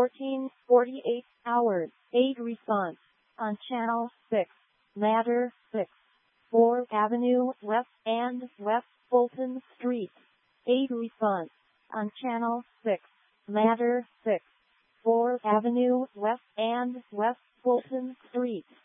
14:48 hours. 8 response on Channel 6. Matter 6. 4 Avenue West and West Fulton Street. 8 response on Channel 6. Matter 6. 4 Avenue West and West Fulton Street.